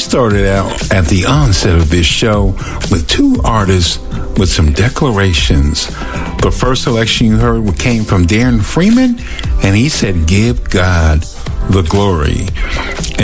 started out at the onset of this show with two artists with some declarations. The first selection you heard came from Darren Freeman, and he said, "Give God the glory."